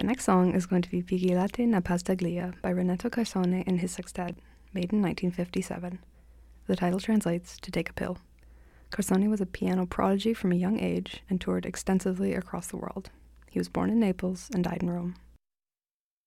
The next song is going to be Vigilate na Pastaglia by Renato Carcone and his sextet, made in 1957. The title translates to Take a Pill. Carcone was a piano prodigy from a young age and toured extensively across the world. He was born in Naples and died in Rome.